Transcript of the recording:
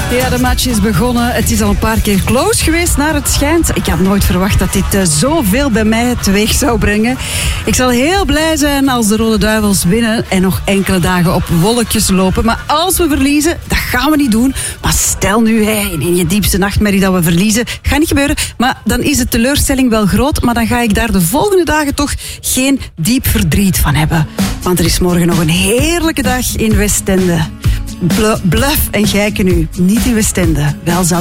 Ja, de match is begonnen. Het is al een paar keer close geweest, naar het schijnt. Ik had nooit verwacht dat dit zoveel bij mij teweeg zou brengen. Ik zal heel blij zijn als de Rode Duivels winnen en nog enkele dagen op wolkjes lopen. Maar als we verliezen, dat gaan we niet doen. Maar stel nu, in je diepste nachtmerrie dat we verliezen, gaat niet gebeuren. Maar dan is de teleurstelling wel groot, maar dan ga ik daar de volgende dagen toch geen diep verdriet van hebben. Want er is morgen nog een heerlijke dag in Westende. Bluff en Gijken nu, niet in Westende. Wel